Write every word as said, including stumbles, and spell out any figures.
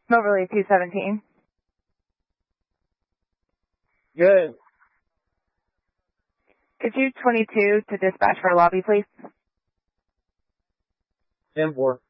Moberly two seventeen. Good. Could you twenty-two to dispatch for lobby, please? ten four.